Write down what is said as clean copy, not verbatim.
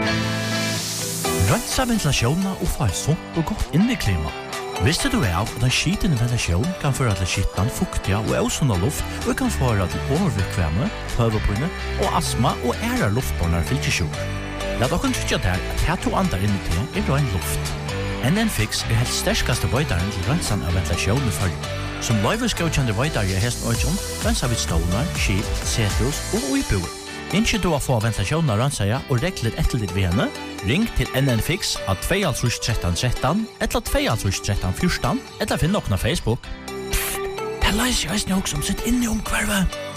Rensa ventilasjonen og få et sunt og godt inneklima. Visste du av at en skitende ventilasjon kan føre til skittan, fuktiga og ausunda luft og kan føre til overvikvemme, pøverpinne og astma og ære luftbåndar fylkesjok. La dere trykke der at her to andre inni til ren luft. NN-Fix helt sterskaste vøydaren til rensan av ventilasjonen i følge. Som løyvesgaukjende vøydar i hesten Øyjom, rensa vi stålar, skip, setus og uiboer. Innskje du å få ventilasjonen av rensaja og regler etter litt ved henne, ring til NN-Fix av 21313 eller 21314 eller finn noen av Facebook. Det leiser jeg også som sitt inne om hvervet.